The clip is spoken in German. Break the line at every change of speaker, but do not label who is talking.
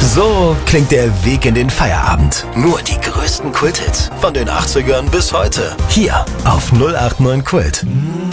So klingt der Weg in den Feierabend. Nur die größten Kulthits von den 80ern bis heute. Hier auf 089 Kult.